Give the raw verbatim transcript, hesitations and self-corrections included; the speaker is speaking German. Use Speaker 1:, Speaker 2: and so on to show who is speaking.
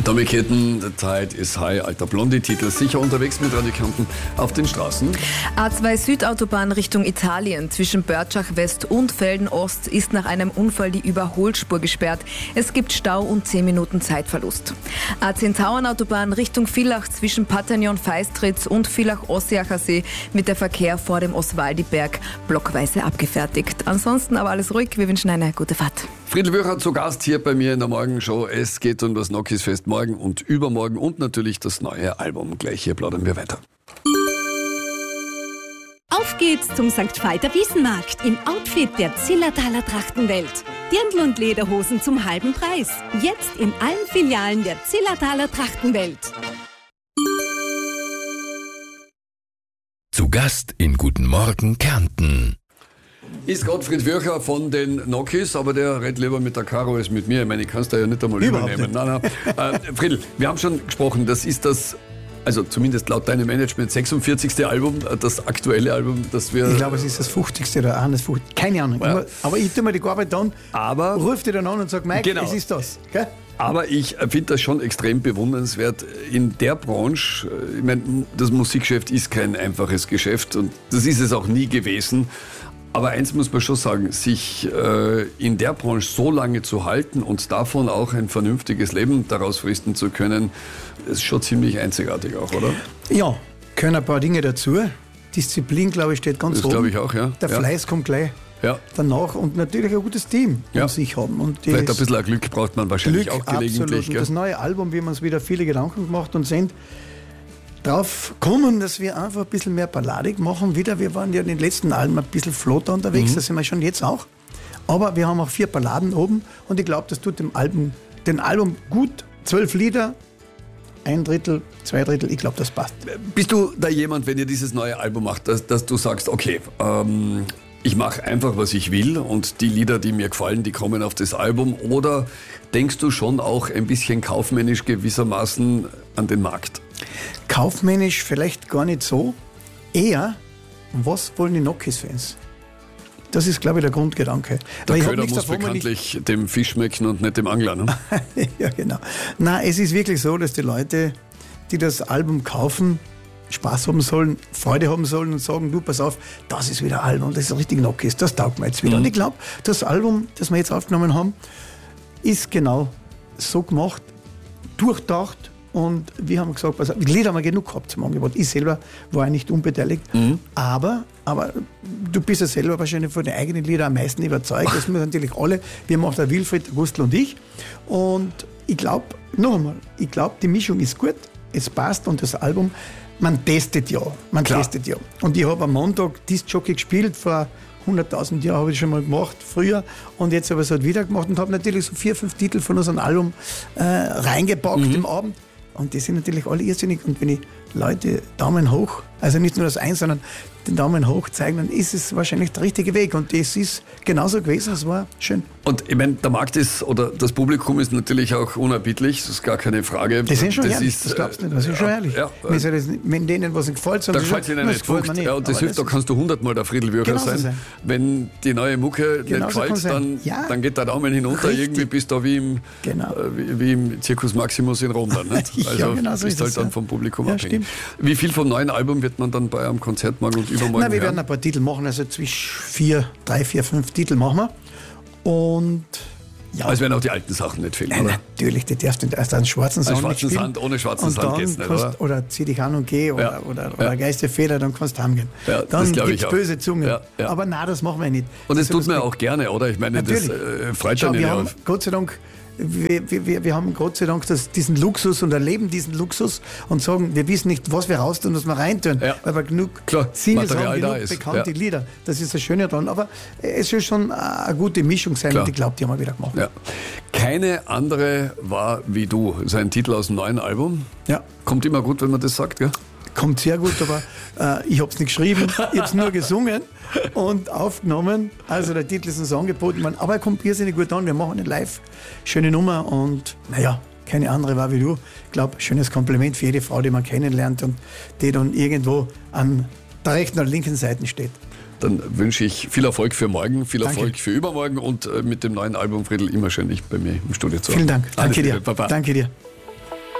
Speaker 1: Atomic Kitten, The Tide is High, alter Blondie-Titel, sicher unterwegs mit Radikanten auf den Straßen.
Speaker 2: A zwei Südautobahn Richtung Italien zwischen Börtschach West und Velden Ost ist nach einem Unfall die Überholspur gesperrt. Es gibt Stau und zehn Minuten Zeitverlust. A zehn Tauernautobahn Richtung Villach zwischen Patternion-Feistritz und Villach-Ossiacher See mit der Verkehr vor dem Oswaldiberg blockweise abgefertigt. Ansonsten aber alles ruhig, wir wünschen eine gute Fahrt.
Speaker 1: Friedl Wöcher zu Gast hier bei mir in der Morgenshow. Es geht um das Nokisfest morgen und übermorgen und natürlich das neue Album. Gleich hier plaudern wir weiter.
Speaker 3: Auf geht's zum Sankt Veit Wiesenmarkt im Outfit der Zillertaler Trachtenwelt. Dirndl und Lederhosen zum halben Preis. Jetzt in allen Filialen der Zillertaler Trachtenwelt.
Speaker 4: Zu Gast in Guten Morgen Kärnten.
Speaker 1: Ist Gottfried Wöcher von den Nokis, aber der redet lieber mit der Caro als mit mir. Ich meine, ich kann es da ja nicht einmal
Speaker 5: Überhaupt
Speaker 1: übernehmen. Nein, nein. Äh, Friedl, wir haben schon gesprochen, das ist das, also zumindest laut deinem Management, sechsundvierzigste Album, das aktuelle Album, das wir...
Speaker 5: Ich glaube, es ist das fünfzigste oder auch das fünfzigste. Keine Ahnung.
Speaker 1: Ja.
Speaker 5: Aber ich tue mir die Arbeit dann,
Speaker 1: aber
Speaker 5: ruf dich dann an und sag, Mike,
Speaker 1: genau.
Speaker 5: Es ist das. Gell?
Speaker 1: Aber ich finde das schon extrem bewundernswert. In der Branche, ich meine, das Musikgeschäft ist kein einfaches Geschäft und das ist es auch nie gewesen. Aber eins muss man schon sagen, sich äh, in der Branche so lange zu halten und davon auch ein vernünftiges Leben daraus fristen zu können, ist schon ziemlich einzigartig auch, oder?
Speaker 5: Ja, können ein paar Dinge dazu. Disziplin, glaube ich, steht ganz
Speaker 1: Das
Speaker 5: oben.
Speaker 1: glaube ich auch, ja.
Speaker 5: Der
Speaker 1: ja.
Speaker 5: Fleiß kommt gleich
Speaker 1: Ja.
Speaker 5: danach und natürlich ein gutes Team
Speaker 1: Ja.
Speaker 5: um sich haben. Und
Speaker 1: Vielleicht
Speaker 5: das
Speaker 1: ein bisschen Glück braucht man wahrscheinlich
Speaker 5: Glück,
Speaker 1: auch gelegentlich.
Speaker 5: absolut. Und
Speaker 1: Gell?
Speaker 5: das neue Album, wir haben uns wieder viele Gedanken gemacht und sind drauf kommen, dass wir einfach ein bisschen mehr balladig machen wieder. Wir waren ja in den letzten Alben ein bisschen flotter unterwegs,
Speaker 1: Mhm.
Speaker 5: das sind wir schon jetzt auch. Aber wir haben auch vier Balladen oben und ich glaube, das tut dem Album, dem Album gut. Zwölf Lieder, ein Drittel, zwei Drittel, ich glaube, das passt.
Speaker 1: Bist du da jemand, wenn ihr dieses neue Album macht, dass, dass du sagst, okay, ähm, ich mache einfach, was ich will und die Lieder, die mir gefallen, die kommen auf das Album? Oder denkst du schon auch ein bisschen kaufmännisch gewissermaßen an den Markt?
Speaker 5: Kaufmännisch vielleicht gar nicht so. Eher, was wollen die Nokis-Fans? Das ist, glaube ich, der Grundgedanke.
Speaker 1: Der
Speaker 5: Weil ich hab
Speaker 1: Köder
Speaker 5: nichts
Speaker 1: muss
Speaker 5: davon, wenn ich-
Speaker 1: bekanntlich dem Fisch schmecken und nicht dem Angler. Ne?
Speaker 5: Ja, genau. Nein, es ist wirklich so, dass die Leute, die das Album kaufen, Spaß haben sollen, Freude haben sollen und sagen, du, pass auf, das ist wieder ein Album, das ist richtig Nokis, das taugt mir jetzt wieder.
Speaker 1: Mhm.
Speaker 5: Und ich glaube, das Album, das wir jetzt aufgenommen haben, ist genau so gemacht, durchdacht und wir haben gesagt, pass auf, die Lieder haben wir genug gehabt zum Angebot. Ich selber war ja nicht unbeteiligt,
Speaker 1: Mhm.
Speaker 5: aber, aber du bist ja selber wahrscheinlich von den eigenen Liedern am meisten überzeugt. Das müssen natürlich alle. Wir machen der Wilfried, der Gustl und ich. Und ich glaube, noch einmal, ich glaube, die Mischung ist gut, es passt und das Album, man testet ja, man
Speaker 1: Klar.
Speaker 5: testet ja. Und ich habe am Montag Disc-Jockey gespielt, vor hunderttausend Jahren habe ich schon mal gemacht, früher. Und jetzt habe ich es halt wieder gemacht und habe natürlich so vier, fünf Titel von unserem Album äh, reingepackt
Speaker 1: Mhm.
Speaker 5: im Abend. Und die sind natürlich alle irrsinnig. Und wenn die Leute Daumen hoch, also nicht nur das Eins, sondern den Daumen hoch zeigen, dann ist es wahrscheinlich der richtige Weg. Und das ist genauso gewesen, es war schön.
Speaker 1: Und ich meine, der Markt ist, oder das Publikum ist natürlich auch unerbittlich, das ist gar keine Frage.
Speaker 5: Die sind schon
Speaker 1: das
Speaker 5: herrlich,
Speaker 1: ist,
Speaker 5: das glaubst du nicht, das ist
Speaker 1: äh,
Speaker 5: schon herrlich.
Speaker 1: Ja,
Speaker 5: Wenn, sie das, wenn denen was nicht gefällt,
Speaker 1: da
Speaker 5: sagen sie
Speaker 1: gefällt es
Speaker 5: schon,
Speaker 1: ihnen
Speaker 5: das
Speaker 1: nicht.
Speaker 5: gefällt mir
Speaker 1: Punkt.
Speaker 5: nicht.
Speaker 1: Ja, und das
Speaker 5: Aber
Speaker 1: hilft, da kannst du hundertmal der Friedl Wöcher
Speaker 5: Genau so
Speaker 1: sein.
Speaker 5: sein.
Speaker 1: Wenn die neue Mucke
Speaker 5: Genau
Speaker 1: nicht
Speaker 5: so kann
Speaker 1: gefällt,
Speaker 5: sein.
Speaker 1: dann,
Speaker 5: Ja.
Speaker 1: dann geht der Daumen hinunter.
Speaker 5: Richtig.
Speaker 1: Irgendwie bist du da wie im,
Speaker 5: Genau.
Speaker 1: äh, wie, wie im Circus Maximus in Rom dann. Nicht?
Speaker 5: Ja,
Speaker 1: Also
Speaker 5: genau so
Speaker 1: bist
Speaker 5: ist
Speaker 1: halt
Speaker 5: es,
Speaker 1: dann
Speaker 5: ja.
Speaker 1: vom Publikum
Speaker 5: Ja,
Speaker 1: abhängig.
Speaker 5: stimmt.
Speaker 1: Wie viel vom neuen Album wird man dann bei einem Konzert morgen und übermorgen
Speaker 5: Nein, wir
Speaker 1: hören?
Speaker 5: werden ein paar Titel machen, also zwischen vier, drei, vier, fünf Titel machen wir. Und ja,
Speaker 1: Aber es werden auch die alten Sachen nicht fehlen,
Speaker 5: nein,
Speaker 1: oder?
Speaker 5: natürlich, die darfst du erst einen schwarzen Sand
Speaker 1: schwarzen
Speaker 5: nicht spielen.
Speaker 1: Sand, ohne schwarzen
Speaker 5: und
Speaker 1: Sand
Speaker 5: dann
Speaker 1: geht's nicht,
Speaker 5: kannst,
Speaker 1: oder?
Speaker 5: oder zieh dich an und geh oder,
Speaker 1: Ja.
Speaker 5: oder,
Speaker 1: Ja.
Speaker 5: oder Geisterfehler, dann kannst du heimgehen.
Speaker 1: Ja, das
Speaker 5: dann
Speaker 1: glaub ich
Speaker 5: gibt's
Speaker 1: auch.
Speaker 5: böse Zungen.
Speaker 1: Ja, ja.
Speaker 5: Aber nein, das machen wir nicht.
Speaker 1: Und
Speaker 5: Das
Speaker 1: das tut
Speaker 5: ist
Speaker 1: mir
Speaker 5: was-
Speaker 1: auch gerne, oder? Ich meine, das
Speaker 5: Natürlich.
Speaker 1: äh, freut
Speaker 5: Schau,
Speaker 1: einen
Speaker 5: wir
Speaker 1: ja.
Speaker 5: haben Gott sei Dank, wir, wir, wir haben Gott sei Dank das, diesen Luxus und erleben diesen Luxus und sagen, wir wissen nicht, was wir raustun, was wir reintun,
Speaker 1: Ja.
Speaker 5: weil wir genug
Speaker 1: Klar,
Speaker 5: Singles
Speaker 1: Material
Speaker 5: haben,
Speaker 1: da
Speaker 5: genug
Speaker 1: ist.
Speaker 5: bekannte
Speaker 1: Ja.
Speaker 5: Lieder. Das ist das Schöne daran. Aber es soll schon eine gute Mischung sein
Speaker 1: Klar.
Speaker 5: und ich glaube, die haben wir wieder gemacht.
Speaker 1: Ja. Keine andere war wie du. Das ist ein Titel aus dem neuen Album.
Speaker 5: Ja.
Speaker 1: Kommt immer gut, wenn man das sagt, gell?
Speaker 5: Kommt sehr gut, aber äh, ich habe es nicht geschrieben, ich habe es nur gesungen und aufgenommen. Also der Titel ist uns angeboten worden, aber er kommt irrsinnig gut an. Wir machen eine live, schöne Nummer und naja, keine andere war wie du. Ich glaube, schönes Kompliment für jede Frau, die man kennenlernt und die dann irgendwo an der rechten oder linken Seite steht.
Speaker 1: Dann wünsche ich viel Erfolg für morgen, viel
Speaker 5: Danke.
Speaker 1: Erfolg für übermorgen und äh, mit dem neuen Album Friedl immer schön nicht bei mir im Studio zu haben.
Speaker 5: Vielen Dank.
Speaker 1: Alles
Speaker 5: Danke dir.
Speaker 1: Liebe, Baba.
Speaker 5: Danke dir.